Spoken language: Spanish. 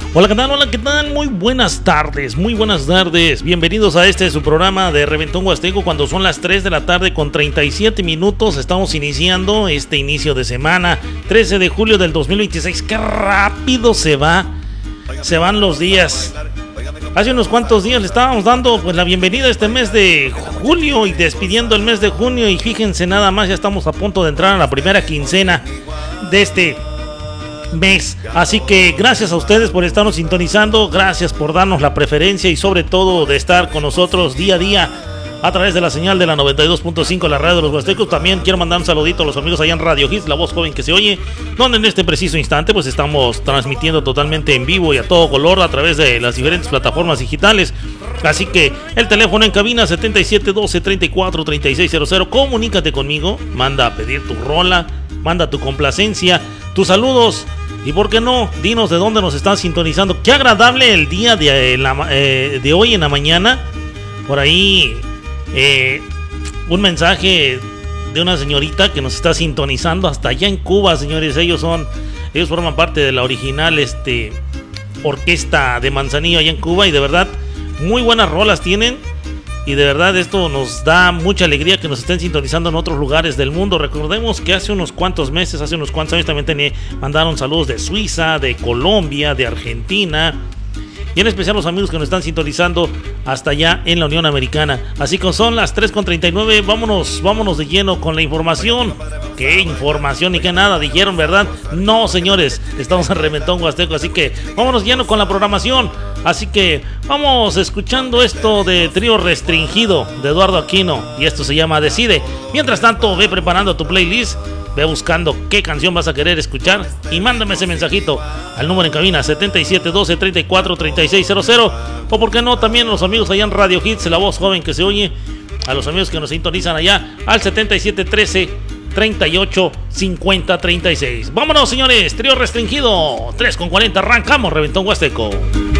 Hola, ¿qué tal? Hola, ¿qué tal? Muy buenas tardes, muy buenas tardes. Bienvenidos a su programa de Reventón Huasteco cuando son las 3 de la tarde con 37 minutos. Estamos iniciando este inicio de semana, 13 de julio del 2026. ¡Qué rápido se va! Se van los días. Hace unos cuantos días le estábamos dando pues la bienvenida a este mes de julio y despidiendo el mes de junio. Y fíjense nada más, ya estamos a punto de entrar a la primera quincena de este mes, así que gracias a ustedes por estarnos sintonizando, gracias por darnos la preferencia y sobre todo de estar con nosotros día a día a través de la señal de la 92.5, la radio de los Huastecos. También quiero mandar un saludito a los amigos allá en Radio Hits, la voz joven que se oye, donde en este preciso instante pues estamos transmitiendo totalmente en vivo y a todo color a través de las diferentes plataformas digitales. Así que el teléfono en cabina 7712-343600, comunícate conmigo, manda a pedir tu rola, manda tu complacencia, tus saludos. Y por qué no, dinos de dónde nos están sintonizando. Qué agradable el día de hoy en la mañana. Por ahí un mensaje de una señorita que nos está sintonizando hasta allá en Cuba, señores. Ellos forman parte de la original orquesta de Manzanillo allá en Cuba. Y de verdad, muy buenas rolas tienen. Y de verdad esto nos da mucha alegría que nos estén sintonizando en otros lugares del mundo. Recordemos que hace unos cuantos años también mandaron saludos de Suiza, de Colombia, de Argentina. Y en especial los amigos que nos están sintonizando hasta allá en la Unión Americana. Así que son las 3:39, vámonos de lleno con la información. ¿Qué información y qué nada? Dijeron, ¿verdad? No, señores, estamos en Reventón Huasteco, así que vámonos lleno con la programación. Así que vamos escuchando esto de Trío Restringido de Eduardo Aquino. Y esto se llama Decide. Mientras tanto, ve preparando tu playlist. Ve buscando qué canción vas a querer escuchar y mándame ese mensajito al número en cabina 7712-343600. O por qué no, también a los amigos allá en Radio Hits, la voz joven que se oye. A los amigos que nos sintonizan allá al 7713-385036. Vámonos, señores, Trío Restringido 3:40, arrancamos Reventón Huasteco.